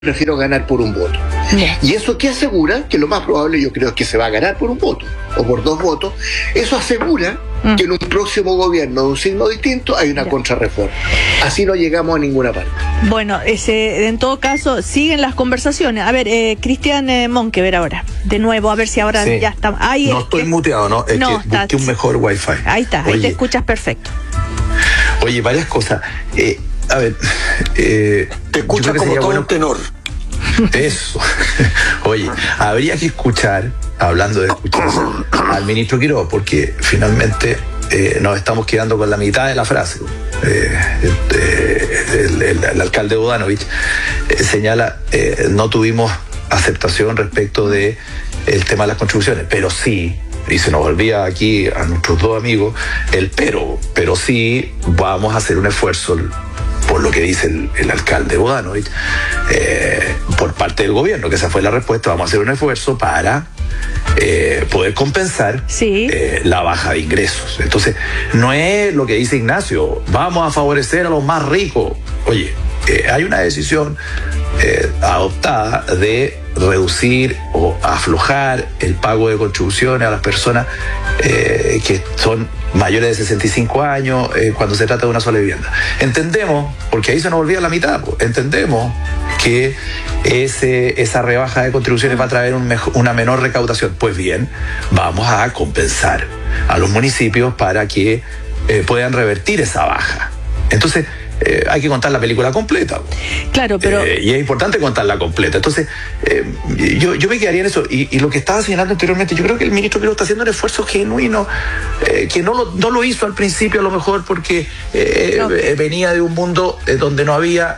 prefiero ganar por un voto. Bien. ¿Y eso qué asegura? Que lo más probable yo creo es que se va a ganar por un voto o por 2 votos. Eso asegura que en un próximo gobierno de un signo distinto hay una contrarreforma. Así no llegamos a ninguna parte. Bueno, en todo caso, siguen las conversaciones. A ver, Cristian Monkever ahora. De nuevo, a ver si ahora ya está. Ahí no estoy muteado, ¿no? Es que busqué un mejor wifi. Ahí está, ahí te escuchas perfecto. Oye, varias cosas. A ver, te escuchas como todo un tenor. Eso. Oye, habría que escuchar, hablando de escuchar, al ministro Quiroga, porque finalmente nos estamos quedando con la mitad de la frase. El alcalde Bodanovich señala, no tuvimos aceptación respecto de el tema de las contribuciones, pero sí, y se nos olvida aquí a nuestros dos amigos, pero sí vamos a hacer un esfuerzo, por lo que dice el alcalde Bodanovich, por parte del gobierno, que esa fue la respuesta, vamos a hacer un esfuerzo para poder compensar la baja de ingresos. Entonces, no es lo que dice Ignacio, vamos a favorecer a los más ricos. Oye, hay una decisión adoptada de reducir o aflojar el pago de contribuciones a las personas que son mayores de 65 años cuando se trata de una sola vivienda. Entendemos, porque ahí se nos olvida la mitad, entendemos que esa rebaja de contribuciones va a traer una menor recaudación. Pues bien, vamos a compensar a los municipios para que puedan revertir esa baja. Entonces, hay que contar la película completa. Claro, pero... y es importante contarla completa. Entonces, yo me quedaría en eso. Y lo que estaba señalando anteriormente, yo creo que el ministro Quiroga está haciendo un esfuerzo genuino, que no lo hizo al principio, a lo mejor porque venía de un mundo donde no había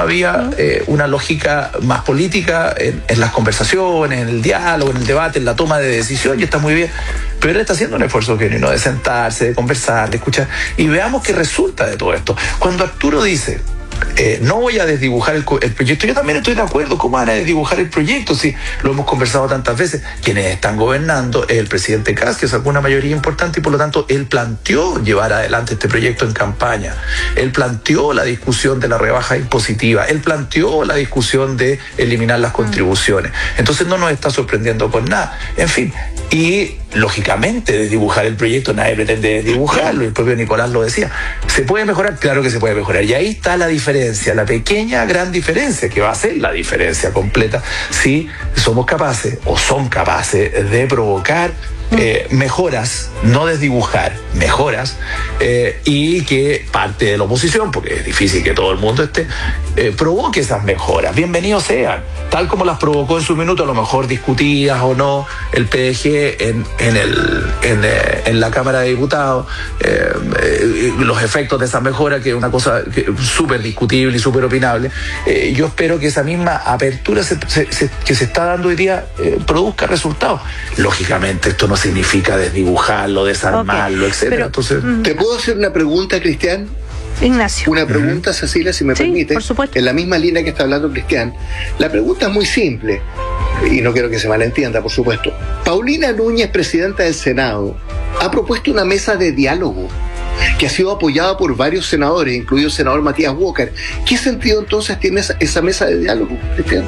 una lógica más política en las conversaciones, en el diálogo, en el debate, en la toma de decisión, y está muy bien. Pero él está haciendo un esfuerzo genuino de sentarse, de conversar, de escuchar, y veamos qué resulta de todo esto. Cuando Arturo dice, no voy a desdibujar el proyecto, yo también estoy de acuerdo. ¿Cómo van a desdibujar el proyecto? Si lo hemos conversado tantas veces. Quienes están gobernando es el presidente Kast, que sacó una mayoría importante, y por lo tanto él planteó llevar adelante este proyecto en campaña. Él planteó la discusión de la rebaja impositiva, él planteó la discusión de eliminar las contribuciones. Entonces no nos está sorprendiendo con nada. En fin, y lógicamente desdibujar el proyecto nadie pretende desdibujarlo, el propio Nicolás lo decía. ¿Se puede mejorar? Claro que se puede mejorar, y ahí está la diferencia, la pequeña gran diferencia que va a ser la diferencia completa si somos capaces o son capaces de provocar mejoras, no desdibujar, mejoras, y que parte de la oposición, porque es difícil que todo el mundo esté, provoque esas mejoras. Bienvenidos sean, tal como las provocó en su minuto, a lo mejor discutidas o no, el PDG en la Cámara de Diputados, los efectos de esa mejora, que es una cosa súper discutible y súper opinable. Yo espero que esa misma apertura que se está dando hoy día produzca resultados. Lógicamente esto no significa desdibujarlo, desarmarlo, etcétera. Entonces, ¿te puedo hacer una pregunta, Cristian? Ignacio. Una pregunta, Cecilia, si me permite. Por supuesto. En la misma línea que está hablando Cristian. La pregunta es muy simple, y no quiero que se malentienda, por supuesto. Paulina Núñez, presidenta del Senado, ha propuesto una mesa de diálogo que ha sido apoyada por varios senadores, incluido el senador Matías Walker. ¿Qué sentido entonces tiene esa mesa de diálogo, Cristian?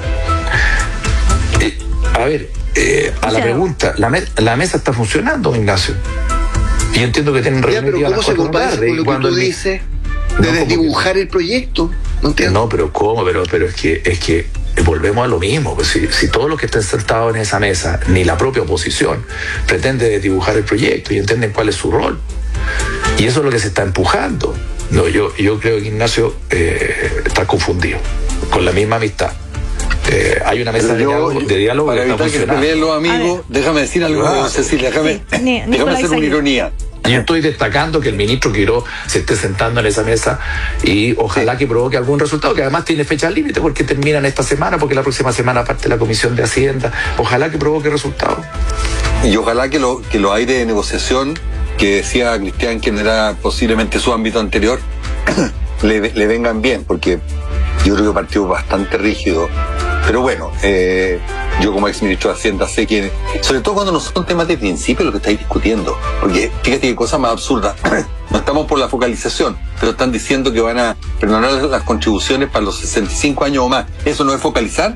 A ver, la pregunta, la mesa está funcionando, Ignacio. Y yo entiendo que tienen reunión. Pero ¿cómo se compara con lo que tú dices de desdibujar el proyecto? No entiendo. No, pero ¿cómo? Pero es que volvemos a lo mismo. Pues si todos los que están sentados en esa mesa, ni la propia oposición, pretende desdibujar el proyecto y entienden cuál es su rol. Y eso es lo que se está empujando. No, yo creo que Ignacio está confundido con la misma amistad. Hay una mesa de diálogo para que evitar que se peleen los amigos, déjame decir algo, Cecilia, déjame hacer una ironía. Yo estoy destacando que el ministro Quiroga se esté sentando en esa mesa, y ojalá que provoque algún resultado, que además tiene fecha límite porque terminan esta semana, porque la próxima semana parte la Comisión de Hacienda. Ojalá que provoque resultados. Y ojalá que los aires de negociación que decía Cristian, que no era posiblemente su ámbito anterior, le vengan bien, porque yo creo que partió bastante rígido. Pero bueno, yo como ex ministro de Hacienda sé que, sobre todo cuando no son temas de principio lo que estáis discutiendo, porque fíjate qué cosa más absurda, no estamos por la focalización, pero están diciendo que van a perdonar las contribuciones para los 65 años o más. ¿Eso no es focalizar?